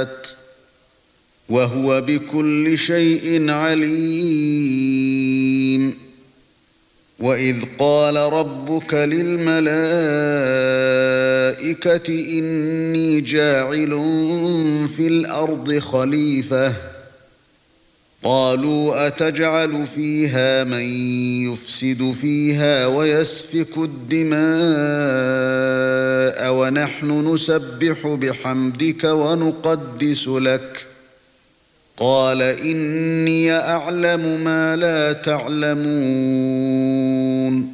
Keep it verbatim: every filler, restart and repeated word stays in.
الصَّافَّاتِ وَهُوَ بِكُلِّ شَيْءٍ عَلِيمٌ وَإِذْ قَالَ رَبُّكَ لِلْمَلَائِكَةِ إِنِّي جَاعِلٌ فِي الْأَرْضِ خَلِيفَةً قَالُوا أَتَجْعَلُ فِيهَا مَن يُفْسِدُ فِيهَا وَيَسْفِكُ الدِّمَاءَ وَنَحْنُ نُسَبِّحُ بِحَمْدِكَ وَنُقَدِّسُ لَكَ قَالَ إِنِّي أَعْلَمُ مَا لَا تَعْلَمُونَ